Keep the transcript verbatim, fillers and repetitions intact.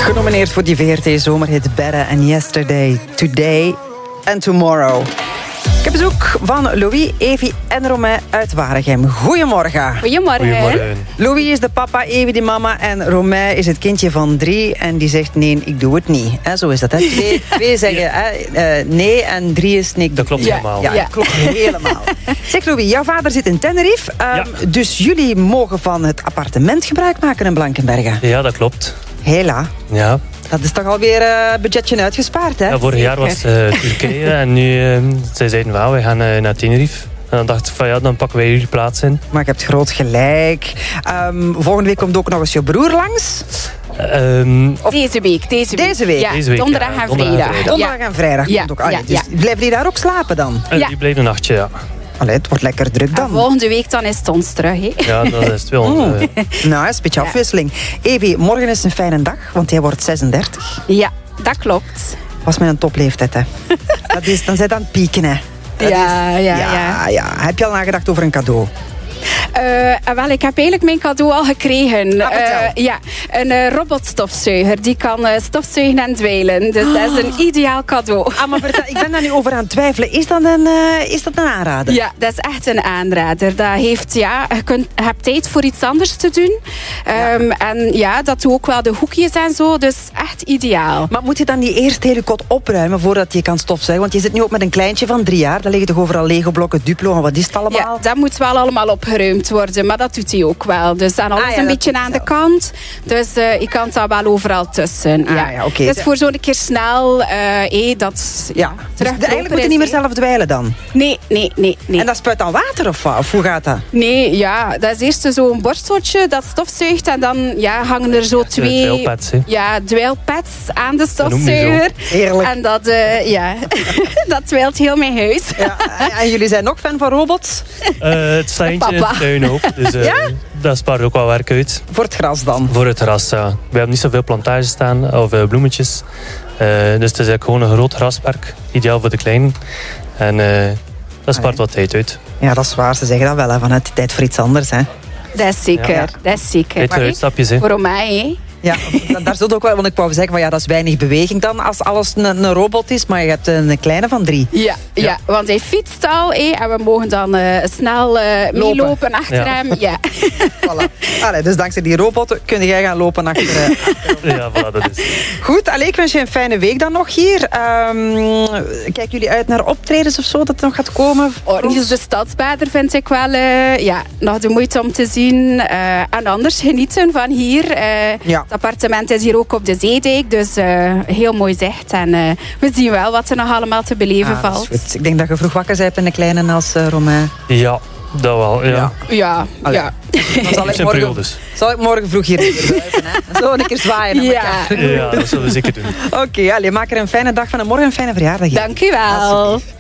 Genomineerd voor die V R T-zomerhit Better and Yesterday, Today and Tomorrow. Ik heb bezoek van Louis, Evi en Romain uit Waregem. Goedemorgen. Goedemorgen. Goedemorgen. Louis is de papa, Evi de mama en Romain is het kindje van drie. En die zegt nee, ik doe het niet. He, zo is dat. Hè? Twee, twee zeggen hè, uh, nee en drie is nee. Dat klopt ja, helemaal. Ja, Ja. dat klopt helemaal. Zeg Louis, jouw vader zit in Tenerife. Um, Ja. Dus jullie mogen van het appartement gebruik maken in Blankenberge. Ja, dat klopt. Hela. Ja. Dat is toch alweer een uh, budgetje uitgespaard, hè? Ja, vorig jaar was het uh, Turkije en nu uh, zij zeiden van, we gaan uh, naar Tenerife. En dan dacht ik van ja, dan pakken wij jullie plaats in. Maar je hebt groot gelijk. Um, volgende week komt ook nog eens je broer langs. Um, Of- Deze week, deze week. Deze week? Ja, Deze week, donderdag ja, en donderdag en vrijdag. vrijdag. Donderdag en vrijdag Ja, komt ook. Ah, ja, ja, dus ja. blijven die daar ook slapen dan? en Ja. die bleef een nachtje, ja. Allee, het wordt lekker druk En dan. volgende week dan is het ons terug. Hè. Ja, dat is het wel. Oh. Uh, Nou, een beetje Ja. afwisseling. Evi, morgen is een fijne dag, want jij wordt zesendertig. Ja, dat klopt. Was met een topleeftijd, hè? Dat is, dan zit aan het pieken, hè? Dat Ja, is- ja, ja, ja. Heb je al nagedacht over een cadeau? Uh, wel, ik heb eigenlijk mijn cadeau al gekregen. Ah, vertel. Uh, ja, een uh, robotstofzuiger. Die kan uh, stofzuigen en dweilen. Dus dat is een ideaal cadeau. Ah, maar vertel, ik ben daar nu over aan het twijfelen. Is dat een, uh, is dat een aanrader? Ja, dat is echt een aanrader. Dat heeft, ja, je, kunt, je hebt tijd voor iets anders te doen. Um, en ja, dat doet ook wel de hoekjes en zo. Dus echt ideaal. Maar moet je dan niet eerst hele kot opruimen voordat je kan stofzuigen? Want je zit nu ook met een kleintje van drie jaar. Daar liggen toch overal Lego-blokken, Duplo en wat is het allemaal? Ja, dat moet wel allemaal opgeruimd worden, maar dat doet hij ook wel. Dus dan alles Ah, ja, een dat beetje doet aan hij de kant. Dus uh, ik kan het daar wel overal tussen. Ah, ja. ja, oké. Dus voor zo'n keer snel, uh, hey, dat Ja, dus eigenlijk moet je niet meer zelf dweilen dan. Nee, nee, nee. nee. En dat spuit dan water of wat? Of hoe gaat dat? Nee, ja, dat is eerst zo'n borsteltje dat stofzuigt en dan ja, hangen er zo twee dweilpads, hè. ja, dweilpads aan de Dat noem je stofzuiger. Heerlijk. En dat, uh, ja, dat dweilt heel mijn huis. Ja, en jullie zijn ook fan van robots? uh, het staat eentje in de Papa. tuin ook. Dus uh, Ja? dat spaart ook wel werk uit. Voor het gras dan? Voor het terras, ja. We hebben niet zoveel plantages staan, of uh, bloemetjes. Uh, dus het is eigenlijk gewoon een groot graspark. Ideaal voor de kleinen. En uh, dat spaart wat tijd uit. Ja, dat is waar. Ze zeggen dat wel, hè, van het tijd voor iets anders. Hè. Dat is zeker, Ja. dat is zeker. Tijd voor uitstapjes, hè. Voor mij, hè. Ja, da- daar zult ook wel, want ik wou zeggen, van, ja, dat is weinig beweging dan als alles een, een robot is, maar je hebt een kleine van drie. Ja, ja. Ja. want hij fietst al hè, en we mogen dan uh, snel uh, meelopen achter Ja. hem. Ja. Voilà. Allee, dus dankzij die robot kun jij gaan lopen achter. Uh, Ja, voilà, dat is. Goed, allee, ik wens je een fijne week dan nog hier. Um, kijken jullie uit naar optredens of zo dat nog gaat komen? Oh, Niels de Stadsbader vind ik wel uh, ja, nog de moeite om te zien. Uh, en anders genieten van hier. Uh, Ja. Het appartement is hier ook op de Zeedijk, dus uh, heel mooi zicht. En uh, we zien wel wat er nog allemaal te beleven Ah, dat is valt. goed. Ik denk dat je vroeg wakker bent in de kleine als uh, Romain. Ja, dat wel. Ja. Ja. Ja, Allee. ja. Dan zal ik zijn morgen, periodes. zal ik morgen vroeg hier weer buiten. Hè? Zo een keer zwaaien naar Ja. elkaar. Ja, dat zullen we zeker doen. Oké, okay, maak er een fijne dag van en morgen een fijne verjaardag. Dank u wel. Alsjeblieft.